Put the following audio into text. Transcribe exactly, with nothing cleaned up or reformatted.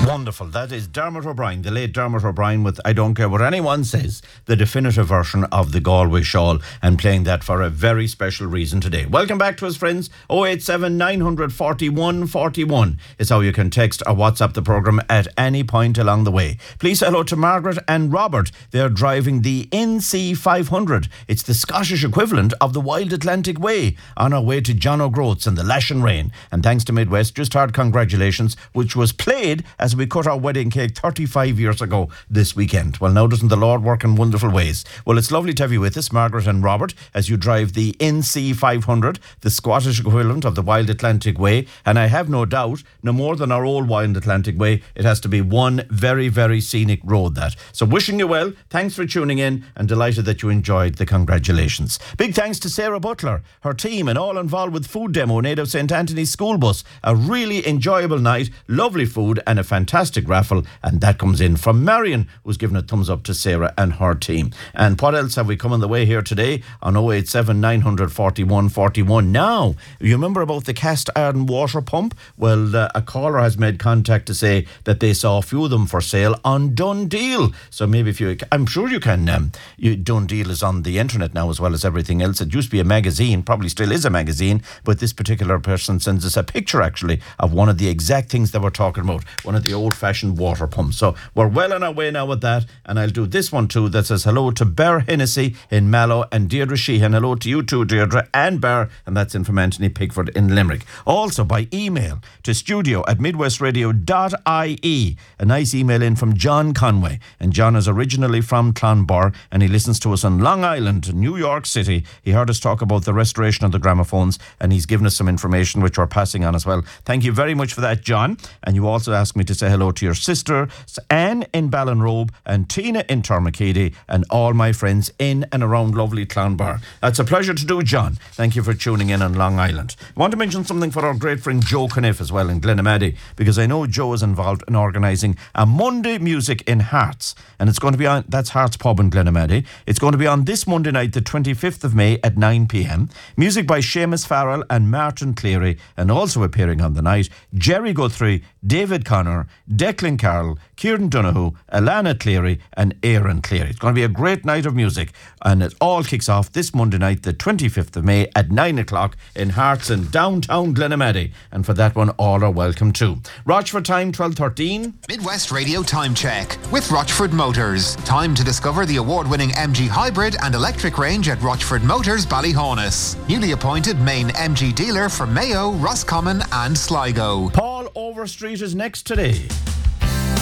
Wonderful. That is Dermot O'Brien, the late Dermot O'Brien with I Don't Care What Anyone Says, the definitive version of the Galway Shawl, and playing that for a very special reason today. Welcome back to us, friends. oh eight seven, nine four one, four one is how you can text or WhatsApp the programme at any point along the way. Please say hello to Margaret and Robert. They're driving the N C five hundred. It's the Scottish equivalent of the Wild Atlantic Way, on our way to John O'Groats and the Lash and Rain. And thanks to Midwest, just heard Congratulations, which was played as we cut our wedding cake thirty-five years ago this weekend. Well, now doesn't the Lord work in wonderful ways? Well, it's lovely to have you with us, Margaret and Robert, as you drive the N C five hundred, the Scottish equivalent of the Wild Atlantic Way. And I have no doubt, no more than our old Wild Atlantic Way, it has to be one very, very scenic road, that. So wishing you well, thanks for tuning in, and delighted that you enjoyed the congratulations. Big thanks to Sarah Butler, her team, and all involved with Food Demo, Native Saint Anthony's School Bus. A really enjoyable night, lovely food, and a fantastic raffle. And that comes in from Marion, who's given a thumbs up to Sarah and her team. And what else have we come on the way here today on oh eight seven, nine four one, four one? Now, you remember about the cast iron water pump? Well, uh, a caller has made contact to say that they saw a few of them for sale on Dundeal. So maybe if you, I'm sure you can, um, you, Dundeal is on the internet now as well as everything else. It used to be a magazine, probably still is a magazine, but this particular person sends us a picture actually of one of the exact things that we're talking about, one of the old-fashioned water pumps. So we're well on our way now with that, and I'll do this one too that says hello to Bear Hennessy in Mallow and Deirdre Sheehan. Hello to you too, Deirdre and Bear, and that's in from Anthony Pickford in Limerick. Also by email to studio at midwestradio dot I E. A nice email in from John Conway, and John is originally from Clonbar and he listens to us on Long Island, New York City. He heard us talk about the restoration of the gramophones, and he's given us some information which we're passing on as well. Thank you very much for that, John. And you also asked me to say hello to your sister Anne in Ballinrobe and Tina in Tormakeedy and all my friends in and around lovely Clonbar. That's a pleasure to do, John. Thank you for tuning in on Long Island. I want to mention something for our great friend Joe Caniff as well in Glenamaddy, because I know Joe is involved in organising a Monday Music in Hearts, and it's going to be on, that's Hearts Pub in Glenamaddy. It's going to be on this Monday night, the twenty-fifth of May at nine p.m. Music by Seamus Farrell and Martin Cleary, and also appearing on the night, Jerry Guthrie, David Connor, Declan Carroll, Kieran Donoghue, Alana Cleary and Aaron Cleary. It's going to be a great night of music, and it all kicks off this Monday night, the twenty-fifth of May at nine o'clock in Hearts in downtown Glenamaddy, and for that one all are welcome too. Rochford time twelve thirteen. Midwest Radio Time Check with Rochford Motors. Time to discover the award-winning M G hybrid and electric range at Rochford Motors Ballyhonus. Newly appointed main M G dealer for Mayo, Roscommon and Sligo. Paul Overstreet is next today.